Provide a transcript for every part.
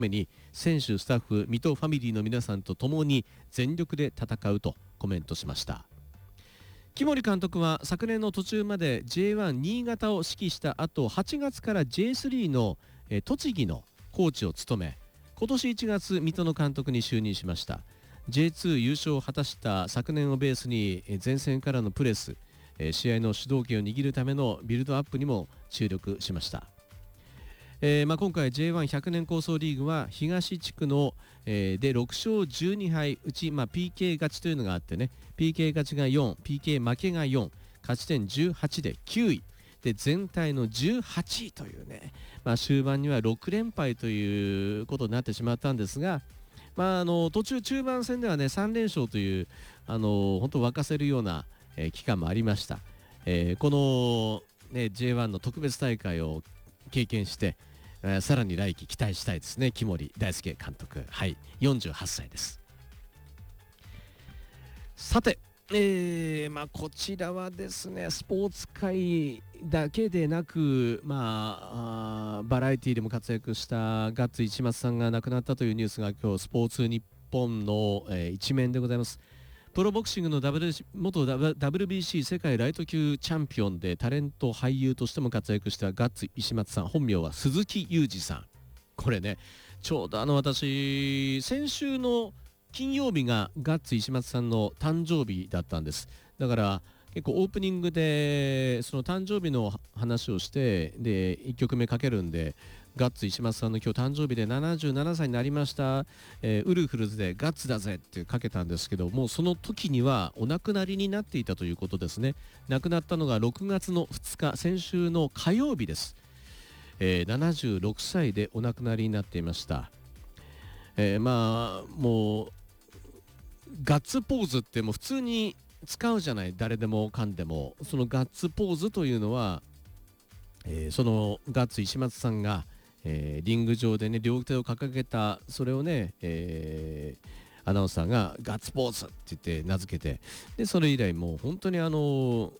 めに選手スタッフ水戸ファミリーの皆さんと共に全力で戦うとコメントしました。木森監督は昨年の途中まで J1 新潟を指揮した後、8月から J3 の栃木のコーチを務め、今年1月水戸の監督に就任しました。 J2 優勝を果たした昨年をベースに前線からのプレス、試合の主導権を握るためのビルドアップにも注力しました。今回 J1100 年構想リーグは東地区の、で6勝12敗うち、PK 勝ちというのがあってね、 PK 勝ちが4、 PK 負けが4、勝ち点18で9位で全体の18位というね、終盤には6連敗ということになってしまったんですが、途中中盤戦ではね3連勝という本当沸かせるような、期間もありました。この、J1 の特別大会を経験して、さらに来季期待したいですね。木森大輔監督、はい、48歳です。さて、こちらはですねスポーツ界だけでなく、バラエティでも活躍したガッツ石松さんが亡くなったというニュースが今日スポーツ日本の、一面でございます。プロボクシングの元 WBC 世界ライト級チャンピオンでタレント俳優としても活躍したガッツ石松さん、本名は鈴木雄二さん。これね、ちょうど私先週の金曜日がガッツ石松さんの誕生日だったんです。だから結構オープニングでその誕生日の話をして、で1曲目かけるんで、ガッツ石松さんの今日誕生日で77歳になりました、ウルフルズでガッツだぜってかけたんですけども、その時にはお亡くなりになっていたということですね。亡くなったのが6月の2日、先週の火曜日です。76歳でお亡くなりになっていました。もうガッツポーズってもう普通に使うじゃない、誰でもかんでも。そのガッツポーズというのは、そのガッツ石松さんが、リング上でね両手を掲げた、それをね、アナウンサーがガッツポーズって言って名付けて、でそれ以来もう本当にも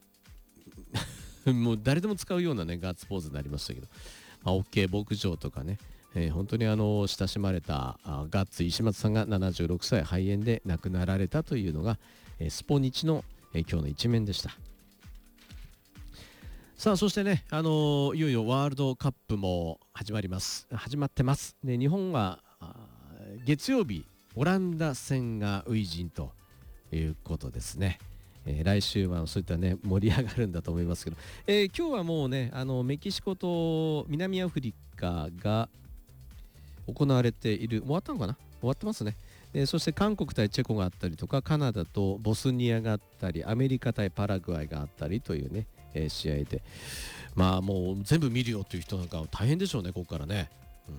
う誰でも使うようなねガッツポーズになりましたけど、OK 牧場とかね、本当に親しまれたガッツ石松さんが76歳肺炎で亡くなられたというのが、スポニチの、今日の一面でした。さあそしてね、いよいよワールドカップも始まってます。で日本は月曜日オランダ戦が初陣ということですね。来週はそういったね盛り上がるんだと思いますけど、今日はもうねメキシコと南アフリカが行われている、終わったのかな、終わってますね。そして韓国対チェコがあったりとか、カナダとボスニアがあったり、アメリカ対パラグアイがあったりというね、試合で、もう全部見るよという人なんかは大変でしょうね、ここからね。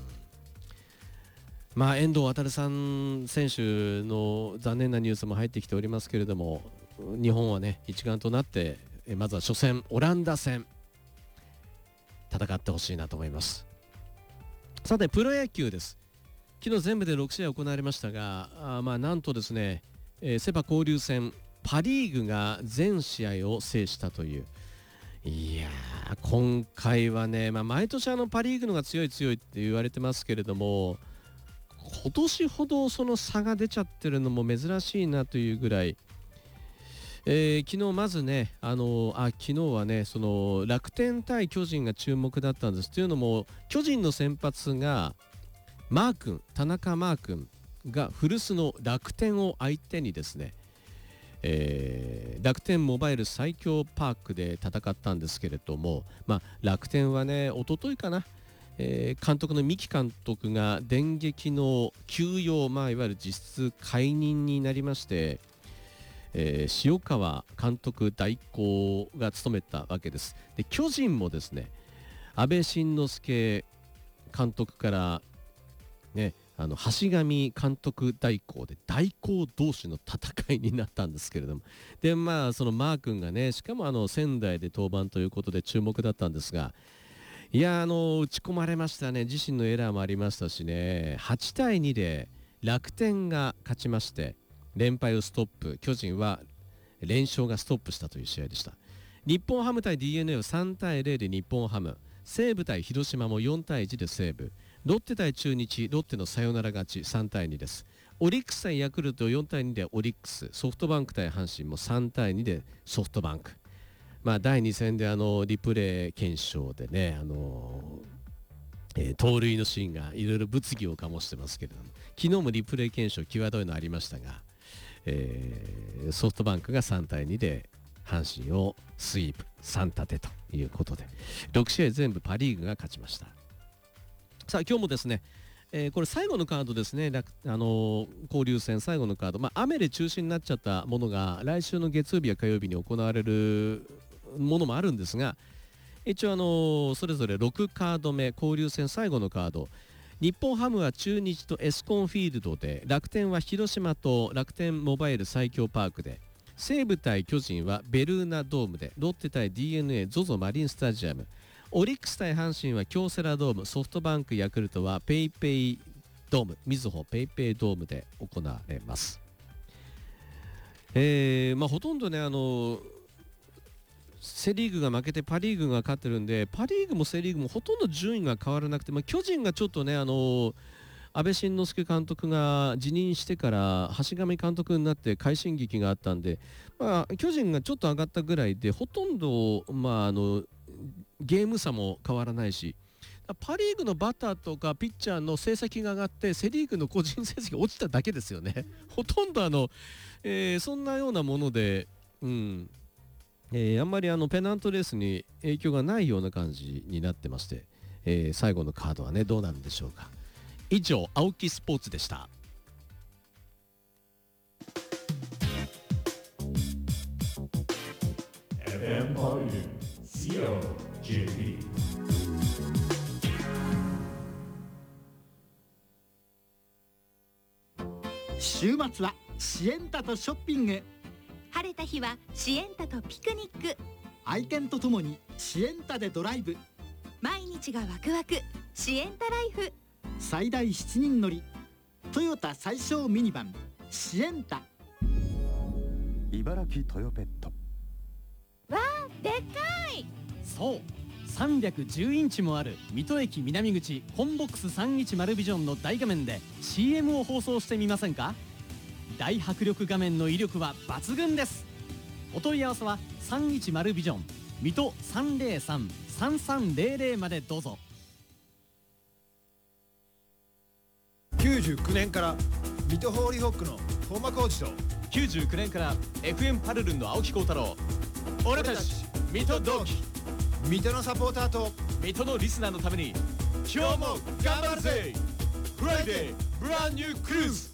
遠藤航さん選手の残念なニュースも入ってきておりますけれども、日本はね一丸となってまずは初戦オランダ戦戦ってほしいなと思います。さてプロ野球です。昨日全部で6試合行われましたが、なんとですね、セパ交流戦パリーグが全試合を制したという。いやー今回はね、毎年パリーグのが強いって言われてますけれども、今年ほどその差が出ちゃってるのも珍しいなというぐらい、昨日まずね、昨日はねその楽天対巨人が注目だったんです。というのも巨人の先発が田中マー君が古巣の楽天を相手にですね、楽天モバイル最強パークで戦ったんですけれども、楽天はね一昨日かな、監督の三木監督が電撃の休養、いわゆる実質解任になりまして、塩川監督代行が務めたわけです。で巨人もですね安倍晋之助監督からね橋上監督代行で代行同士の戦いになったんですけれども、でそのマー君がねしかも仙台で登板ということで注目だったんですが、いや打ち込まれましたね。自身のエラーもありましたしね、8対2で楽天が勝ちまして連敗をストップ、巨人は連勝がストップしたという試合でした。日本ハム対 DNA は3対0で日本ハム、西武対広島も4対1で西武、 ロッテ対中日、ロッテのサヨナラ勝ち3対2です。オリックス対ヤクルト4対2でオリックス、ソフトバンク対阪神も3対2でソフトバンク。第2戦でリプレイ検証でね、盗塁のシーンがいろいろ物議を醸してますけれども、昨日もリプレイ検証際どいのありましたが、ソフトバンクが3対2で阪神をスイープ3立てということで6試合全部パ・リーグが勝ちました。さあ今日もですね、これ最後のカードですね、交流戦最後のカード、雨で中止になっちゃったものが来週の月曜日や火曜日に行われるものもあるんですが、一応それぞれ6カード目、交流戦最後のカード、日本ハムは中日とエスコンフィールドで、楽天は広島と楽天モバイル最強パークで、西武対巨人はベルーナドームで、ロッテ対 DNA ZOZO マリンスタジアム、オリックス対阪神は京セラドーム、ソフトバンクヤクルトはペイペイドーム、みずほペイペイドームで行われます。ほとんどねセ・リーグが負けてパ・リーグが勝ってるんで、パ・リーグもセ・リーグもほとんど順位が変わらなくて、巨人がちょっとね安倍晋之助監督が辞任してから橋上監督になって快進撃があったんで、巨人がちょっと上がったぐらいで、ほとんどゲーム差も変わらないし、パ・リーグのバッターとかピッチャーの成績が上がってセ・リーグの個人成績が落ちただけですよね。ほとんどそんなようなもので、あんまりペナントレースに影響がないような感じになってまして、最後のカードはねどうなるんでしょうか。以上、青木スポーツでした。 週末はシエンタとショッピング、 晴れた日はシエンタとピクニック、 愛犬とともにシエンタでドライブ、 毎日がワクワクシエンタライフ、 最大7人乗りトヨタ最小ミニバンシエンタ。 茨城トヨペット。 わーでかい。 そう、310インチもある水戸駅南口コンボックス310ビジョンの大画面で CM を放送してみませんか。大迫力画面の威力は抜群です。お問い合わせは310ビジョン水戸303-3300までどうぞ。 99年から水戸ホーリーホックの本間浩二と、 99年から FM パルルンの青木幸太郎、俺たち水戸同期、 水戸のサポーターと水戸のリスナーのために今日も頑張るぜ。フライデーブランニュークルーズ。